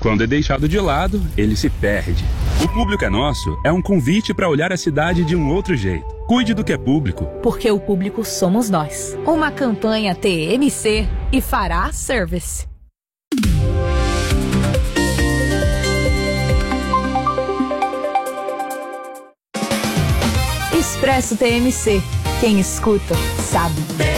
Quando é deixado de lado, ele se perde. O Público é Nosso é um convite para olhar a cidade de um outro jeito. Cuide do que é público. Porque o público somos nós. Uma campanha TMC e Fará Service. Expresso TMC. Quem escuta, sabe.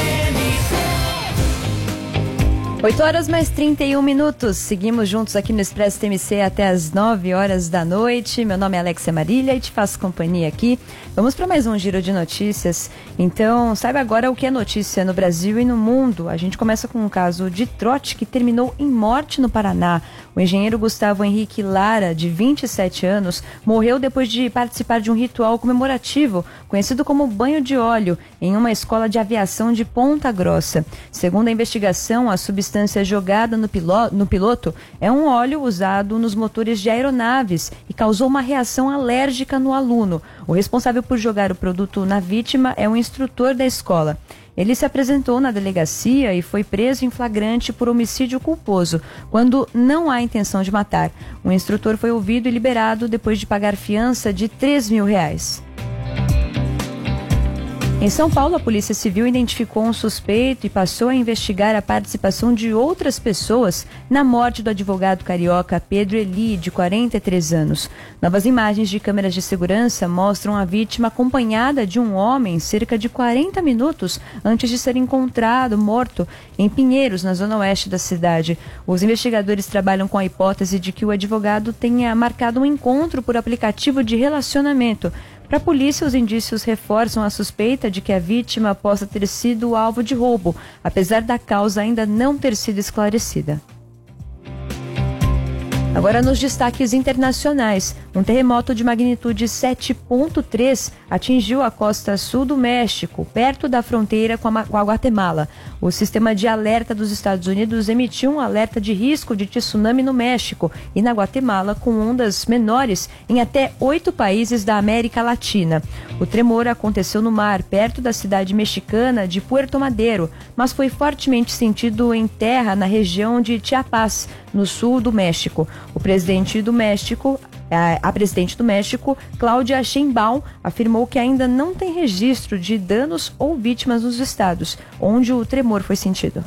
8h mais 31. Seguimos juntos aqui no Expresso TMC até as 9h da noite. Meu nome é Alexia Marília e te faço companhia aqui. Vamos para mais um giro de notícias. Então, saiba agora o que é notícia no Brasil e no mundo. A gente começa com um caso de trote que terminou em morte no Paraná. O engenheiro Gustavo Henrique Lara, de 27 anos, morreu depois de participar de um ritual comemorativo, conhecido como banho de óleo, em uma escola de aviação de Ponta Grossa. Segundo a investigação, a substância jogada no piloto é um óleo usado nos motores de aeronaves e causou uma reação alérgica no aluno. O responsável por jogar o produto na vítima é um instrutor da escola. Ele se apresentou na delegacia e foi preso em flagrante por homicídio culposo, quando não há intenção de matar. O instrutor foi ouvido e liberado depois de pagar fiança de R$3 mil. Em São Paulo, a Polícia Civil identificou um suspeito e passou a investigar a participação de outras pessoas na morte do advogado carioca Pedro Eli, de 43 anos. Novas imagens de câmeras de segurança mostram a vítima acompanhada de um homem cerca de 40 minutos antes de ser encontrado morto em Pinheiros, na zona oeste da cidade. Os investigadores trabalham com a hipótese de que o advogado tenha marcado um encontro por aplicativo de relacionamento. Para a polícia, os indícios reforçam a suspeita de que a vítima possa ter sido alvo de roubo, apesar da causa ainda não ter sido esclarecida. Agora nos destaques internacionais, um terremoto de magnitude 7,3 atingiu a costa sul do México, perto da fronteira com a Guatemala. O sistema de alerta dos Estados Unidos emitiu um alerta de risco de tsunami no México e na Guatemala, com ondas menores em até 8 países da América Latina. O tremor aconteceu no mar, perto da cidade mexicana de Puerto Madero, mas foi fortemente sentido em terra na região de Chiapas, no sul do México. A presidente do México, Cláudia Sheinbaum, afirmou que ainda não tem registro de danos ou vítimas nos estados onde o tremor foi sentido.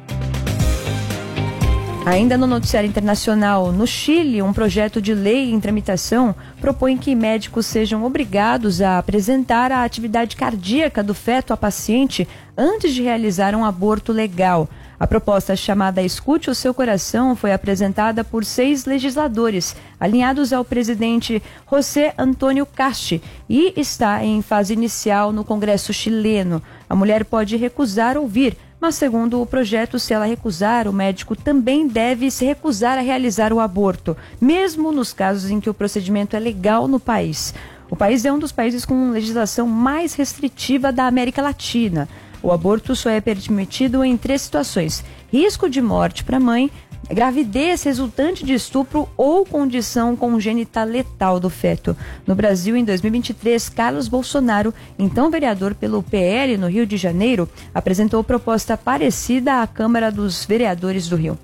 Ainda no noticiário internacional, no Chile, um projeto de lei em tramitação propõe que médicos sejam obrigados a apresentar a atividade cardíaca do feto à paciente antes de realizar um aborto legal. A proposta, chamada Escute o Seu Coração, foi apresentada por 6 legisladores, alinhados ao presidente José Antônio Casti, e está em fase inicial no Congresso chileno. A mulher pode recusar ouvir, mas segundo o projeto, se ela recusar, o médico também deve se recusar a realizar o aborto, mesmo nos casos em que o procedimento é legal no país. O país é um dos países com legislação mais restritiva da América Latina. O aborto só é permitido em 3 situações: risco de morte para a mãe, gravidez resultante de estupro ou condição congênita letal do feto. No Brasil, em 2023, Carlos Bolsonaro, então vereador pelo PL no Rio de Janeiro, apresentou proposta parecida à Câmara dos Vereadores do Rio.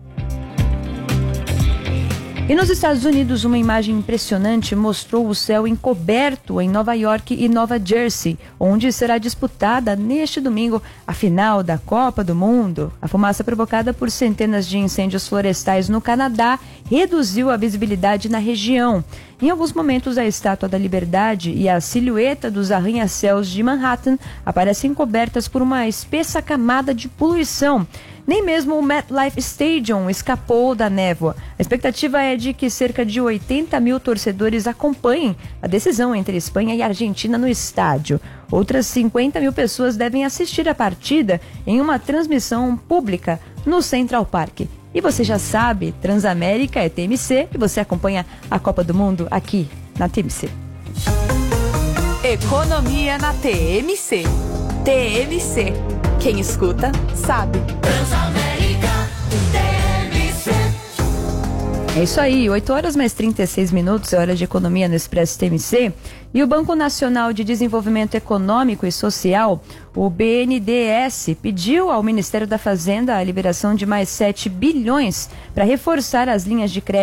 E nos Estados Unidos, uma imagem impressionante mostrou o céu encoberto em Nova York e Nova Jersey, onde será disputada neste domingo a final da Copa do Mundo. A fumaça provocada por centenas de incêndios florestais no Canadá reduziu a visibilidade na região. Em alguns momentos, a Estátua da Liberdade e a silhueta dos arranha-céus de Manhattan aparecem cobertas por uma espessa camada de poluição. Nem mesmo o MetLife Stadium escapou da névoa. A expectativa é de que cerca de 80 mil torcedores acompanhem a decisão entre Espanha e Argentina no estádio. Outras 50 mil pessoas devem assistir a partida em uma transmissão pública no Central Park. E você já sabe, Transamérica é TMC e você acompanha a Copa do Mundo aqui na TMC. Economia na TMC. TMC. Quem escuta, sabe. Transamérica, TMC. É isso aí, 8h mais 36, é hora de economia no Expresso TMC. E o Banco Nacional de Desenvolvimento Econômico e Social, o BNDES, pediu ao Ministério da Fazenda a liberação de mais 7 bilhões para reforçar as linhas de crédito